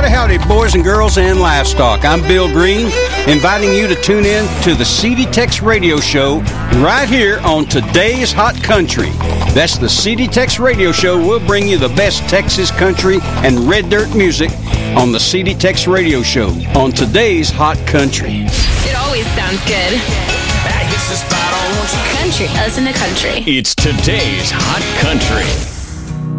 Howdy, howdy, boys and girls and livestock. I'm Bill Green, inviting you to tune in to the CD Tex Radio Show right here on Today's Hot Country. That's the CD Tex Radio Show. We'll bring you the best Texas country and red dirt music on the CD Tex Radio Show on Today's Hot Country. It always sounds good. That hits the spot on. Country. Listen to country. It's Today's Hot Country.